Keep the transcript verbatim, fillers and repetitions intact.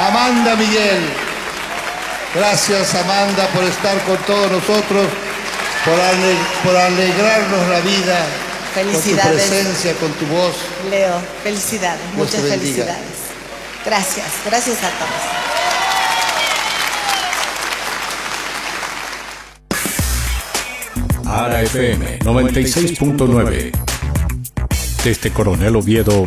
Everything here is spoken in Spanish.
Amanda Miguel. Gracias, Amanda, por estar con todos nosotros, por, ale por alegrarnos la vida. Felicidades. Con tu presencia, con tu voz. Leo, felicidades, Dios muchas felicidades. Gracias, gracias a todos. Ara F M noventa y seis punto nueve. Desde Coronel Oviedo,